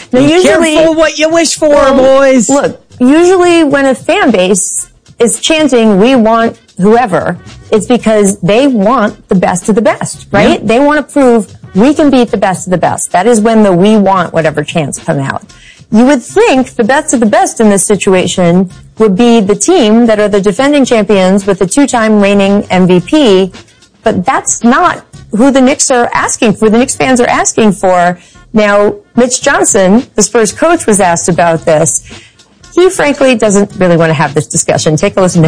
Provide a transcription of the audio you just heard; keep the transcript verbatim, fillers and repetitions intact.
Now, Be usually, careful what you wish for, well, boys. Look, usually when a fan base is chanting, we want whoever, it's because they want the best of the best, right? Yeah. They want to prove we can beat the best of the best. That is when the we want whatever chants come out. You would think the best of the best in this situation would be the team that are the defending champions with the two-time reigning M V P, but that's not who the Knicks are asking for, the Knicks fans are asking for. Now, Mitch Johnson, the Spurs coach, was asked about this. He frankly doesn't really want to have this discussion. Take a listen to